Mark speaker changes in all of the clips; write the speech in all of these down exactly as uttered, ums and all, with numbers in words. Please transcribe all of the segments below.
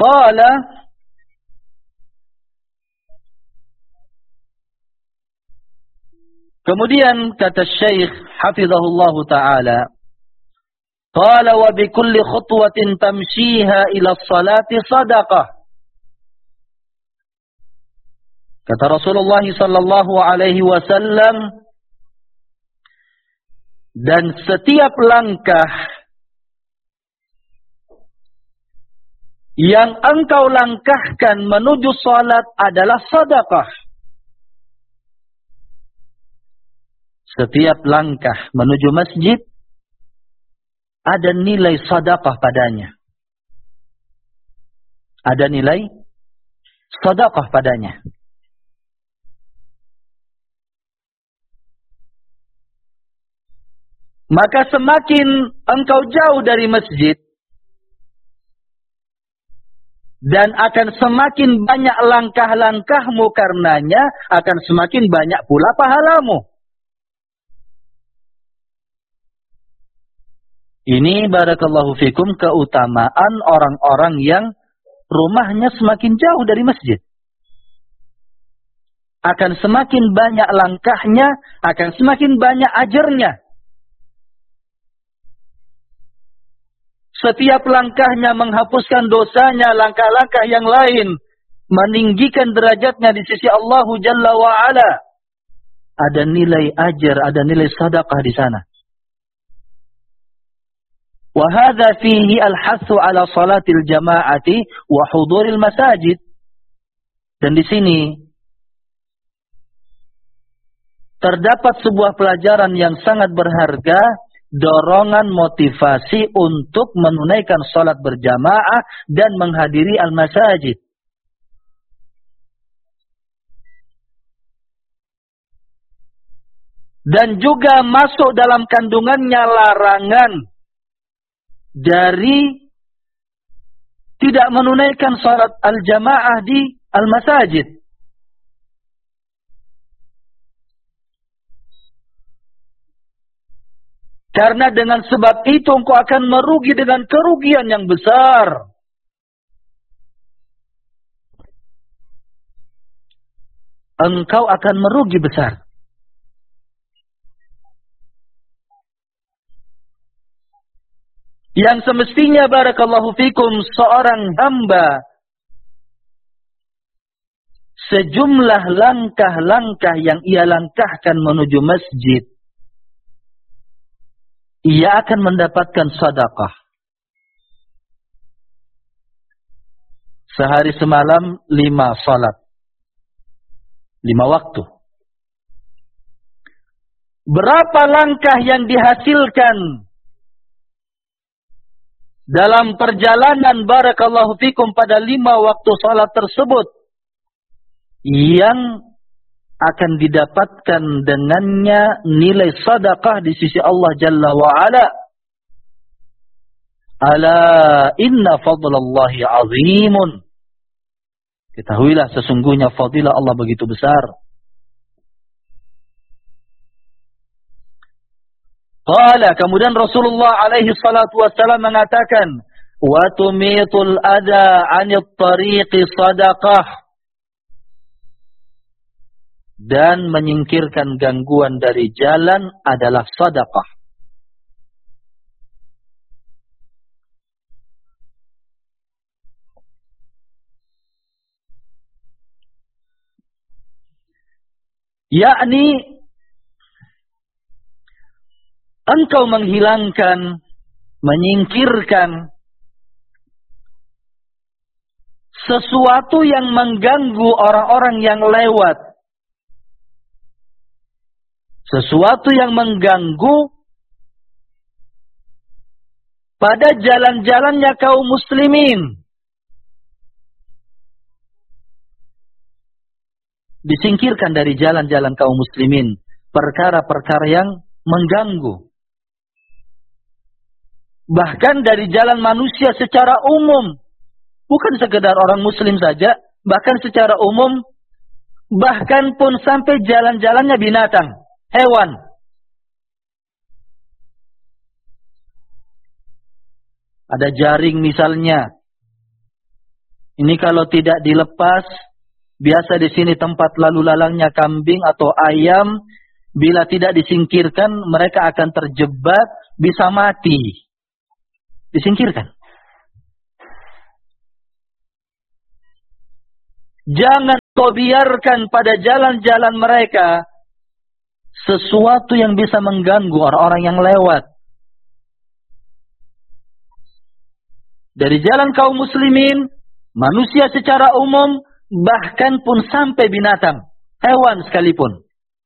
Speaker 1: Qala Kemudian kata Syekh hafizahullah taala, qala wa bi kulli khutwatin tamshiha ila salati sadaqah. Kata Rasulullah sallallahu alaihi wasallam, dan setiap langkah yang engkau langkahkan menuju salat adalah sedekah. Setiap langkah menuju masjid ada nilai sedekah padanya. Ada nilai sedekah padanya. Maka semakin engkau jauh dari masjid, dan akan semakin banyak langkah-langkahmu karenanya, akan semakin banyak pula pahalamu. Ini barakallahu fikum keutamaan orang-orang yang rumahnya semakin jauh dari masjid. Akan semakin banyak langkahnya, akan semakin banyak ajarnya. Setiap langkahnya menghapuskan dosanya, langkah-langkah yang lain meninggikan derajatnya di sisi Allah Jalla wa'ala. Ada nilai ajar, ada nilai sedekah di sana. وهذا فيه الحث على صلاة الجماعة وحضور المساجد. Dan di sini terdapat sebuah pelajaran yang sangat berharga, dorongan motivasi untuk menunaikan salat berjamaah dan menghadiri al-masajid. Dan juga masuk dalam kandungannya larangan dari tidak menunaikan salat al-jamaah di al-masajid. Karena dengan sebab itu engkau akan merugi dengan kerugian yang besar. Engkau akan merugi besar. Yang semestinya barakallahu fikum seorang hamba sejumlah langkah-langkah yang ia langkahkan menuju masjid, ia akan mendapatkan sedekah. Sehari semalam lima salat, lima waktu. Berapa langkah yang dihasilkan dalam perjalanan barakallahu fikum pada lima waktu salat tersebut yang akan didapatkan dengannya nilai sedekah di sisi Allah Jalla wa'ala. Ala inna fadlallahi azimun. Ketahuilah sesungguhnya fadilah Allah begitu besar. Qala, kemudian Rasulullah alaihi salatu wassalam mengatakan, wa tumitul adha 'anil tariqi sadaqah. Dan menyingkirkan gangguan dari jalan adalah sedekah. Yakni engkau menghilangkan, menyingkirkan sesuatu yang mengganggu orang-orang yang lewat. Sesuatu yang mengganggu pada jalan-jalannya kaum muslimin. Disingkirkan dari jalan-jalan kaum muslimin perkara-perkara yang mengganggu. Bahkan dari jalan manusia secara umum. Bukan sekedar orang muslim saja, bahkan secara umum, bahkan pun sampai jalan-jalannya binatang, hewan. Ada jaring misalnya, Ini kalau tidak dilepas, biasa di sini tempat lalu lalangnya kambing atau ayam, bila tidak disingkirkan, mereka akan terjebak, bisa mati. Disingkirkan. Jangan kau biarkan pada jalan-jalan mereka sesuatu yang bisa mengganggu orang-orang yang lewat. Dari jalan kaum muslimin, manusia secara umum, bahkan pun sampai binatang, hewan sekalipun.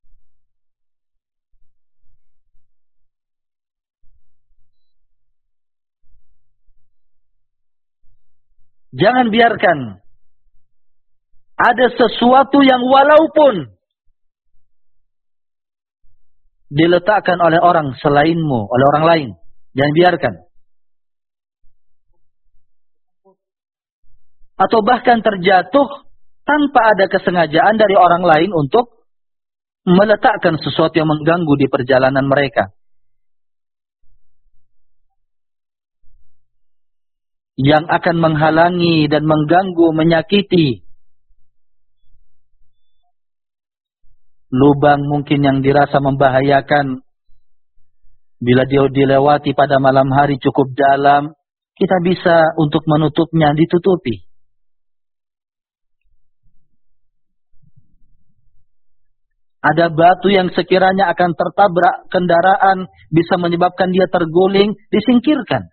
Speaker 1: Jangan biarkan ada sesuatu yang walaupun diletakkan oleh orang selainmu, oleh orang lain. Jangan biarkan. Atau bahkan terjatuh tanpa ada kesengajaan dari orang lain untuk meletakkan sesuatu yang mengganggu di perjalanan mereka. Yang akan menghalangi dan mengganggu, menyakiti. Lubang mungkin yang dirasa membahayakan, bila dia dilewati pada malam hari cukup dalam, kita bisa untuk menutupnya, ditutupi. Ada batu yang sekiranya akan tertabrak kendaraan, bisa menyebabkan dia terguling, disingkirkan.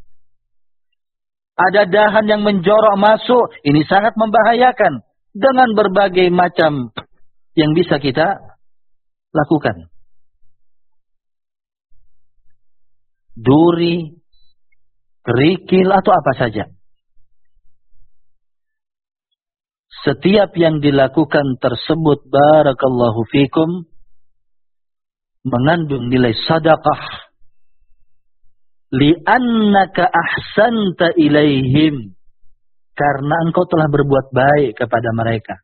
Speaker 1: Ada dahan yang menjorok masuk, ini sangat membahayakan. Dengan berbagai macam yang bisa kita lakukan. Duri, kerikil, atau apa saja. Setiap yang dilakukan tersebut, barakallahu fikum, mengandung nilai sadaqah. Li'annaka ahsanta ilaihim. Karena engkau telah berbuat baik kepada mereka.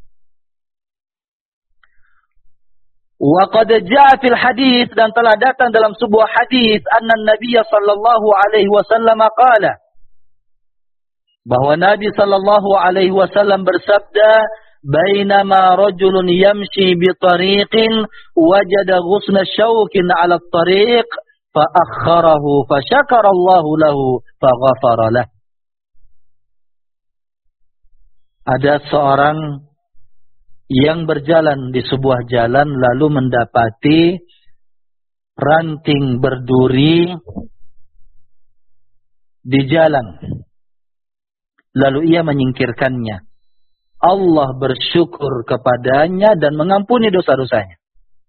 Speaker 1: Wa qad jaa fil hadis, dan telah datang dalam sebuah hadis, anna Nabi sallallahu alaihi wasallam qala, bahwa Nabi sallallahu alaihi wasallam bersabda, bainama rajulun yamshi bi tariqin wajada ghusna syaukin 'ala at-tariq fa akhkharahu fa syakara Allahu lahu fa ghafara lah. Ada seorang yang berjalan di sebuah jalan lalu mendapati ranting berduri di jalan. Lalu ia menyingkirkannya. Allah bersyukur kepadanya dan mengampuni dosa-dosanya.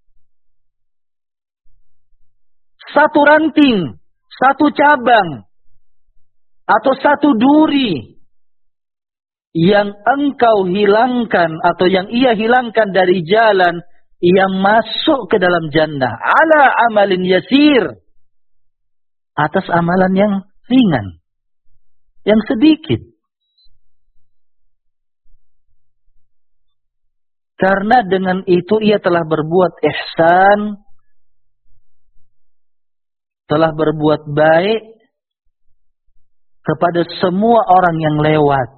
Speaker 1: Satu ranting, satu cabang, atau satu duri yang engkau hilangkan atau yang ia hilangkan dari jalan, ia masuk ke dalam jannah. Ala amalin yasir. Atas amalan yang ringan, yang sedikit. Karena dengan itu ia telah berbuat ihsan, telah berbuat baik kepada semua orang yang lewat.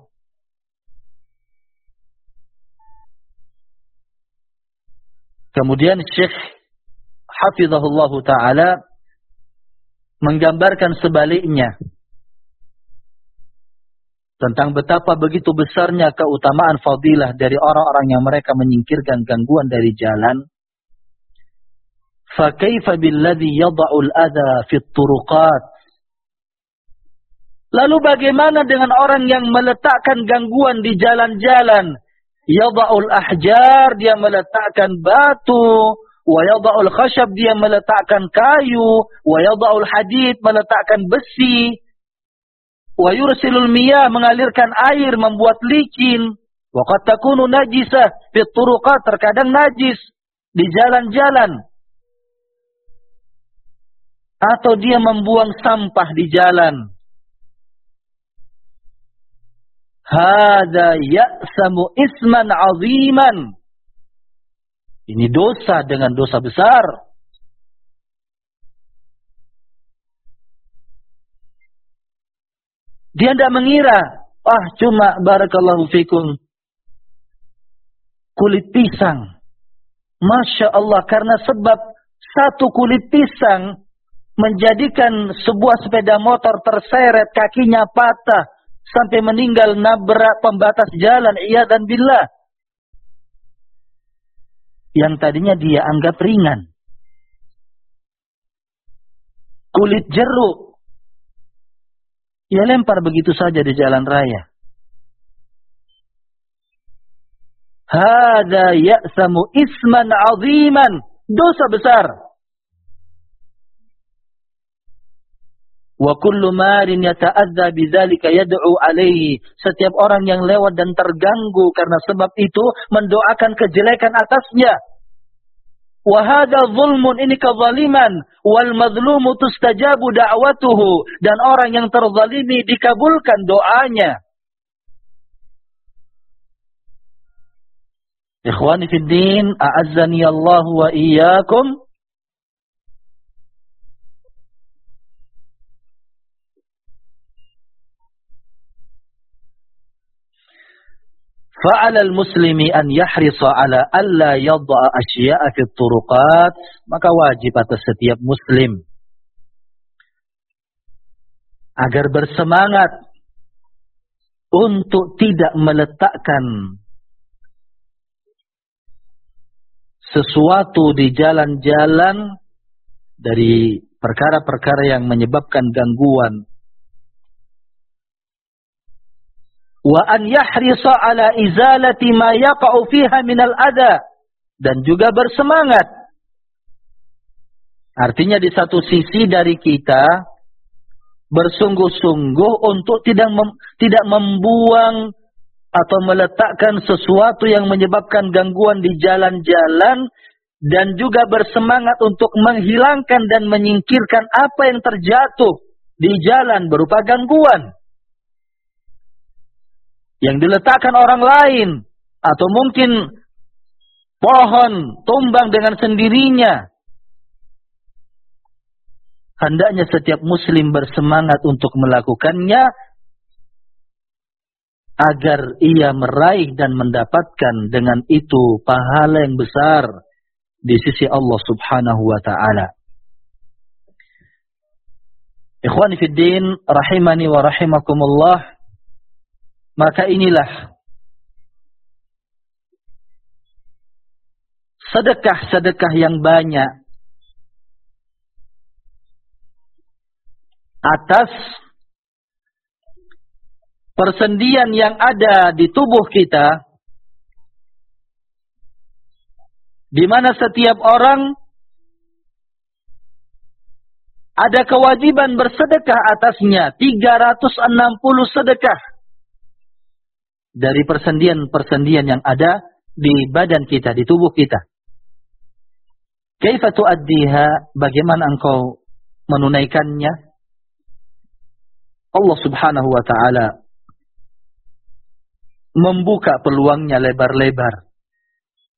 Speaker 1: Kemudian Syekh Hafizahullah Ta'ala menggambarkan sebaliknya. Tentang betapa begitu besarnya keutamaan fadilah dari orang-orang yang mereka menyingkirkan gangguan dari jalan. Fakaifa billadhi yada'ul adha fit turuqat. Lalu bagaimana dengan orang yang meletakkan gangguan di jalan-jalan? Yada'ul ahjar, dia meletakkan batu. Wa yada'ul khashab, dia meletakkan kayu. Wa yada'ul hadid, meletakkan besi. Wa yursilul miyah, mengalirkan air, membuat licin. Wa qad takunu najisah fit turuqat, terkadang najis di jalan-jalan. Atau dia membuang sampah di jalan. Hada ya'samu isman aziman. Ini dosa dengan dosa besar. Dia tidak mengira Ah, cuma barakallahu fikum kulit pisang. Masya Allah, karena sebab satu kulit pisang menjadikan sebuah sepeda motor terseret, kakinya patah, sampai meninggal nabrak pembatas jalan, iyadzan billah. Yang tadinya dia anggap ringan. Kulit jeruk, ia lempar begitu saja di jalan raya. Hada ya'samu isman aziman, dosa besar. Wa kullu marin yata'adza bidzalika yad'u alaihi. Setiap orang yang lewat dan terganggu karena sebab itu mendoakan kejelekan atasnya. Wa hadza zulmun, ini kezaliman. Wal mazlumu tustajabu da'watuhu, dan orang yang terzalimi dikabulkan doanya. Ikhwani fid din, a'azzani Allah wa iyyakum. Fa'ala al-muslimi an yahrisa ala alla yad'a asya'a fi turuqat. Maka wajib atas setiap muslim agar bersemangat untuk tidak meletakkan sesuatu di jalan-jalan dari perkara-perkara yang menyebabkan gangguan. Wa an yahrisa ala izalati ma yaqa'u fiha minal adha, dan juga bersemangat. Artinya di satu sisi dari kita bersungguh-sungguh untuk tidak mem, tidak membuang atau meletakkan sesuatu yang menyebabkan gangguan di jalan-jalan, dan juga bersemangat untuk menghilangkan dan menyingkirkan apa yang terjatuh di jalan berupa gangguan yang diletakkan orang lain, atau mungkin pohon tumbang dengan sendirinya. Hendaknya setiap muslim bersemangat untuk melakukannya agar ia meraih dan mendapatkan dengan itu pahala yang besar di sisi Allah Subhanahu wa taala. Ikhwani fid din, rahimani wa rahimakumullah. Maka inilah sedekah-sedekah yang banyak atas persendian yang ada di tubuh kita, di mana setiap orang ada kewajiban bersedekah atasnya, tiga ratus enam puluh sedekah dari persendian-persendian yang ada di badan kita, di tubuh kita. Kaifa tuaddiha, bagaimana engkau menunaikannya? Allah Subhanahu wa taala membuka peluangnya lebar-lebar.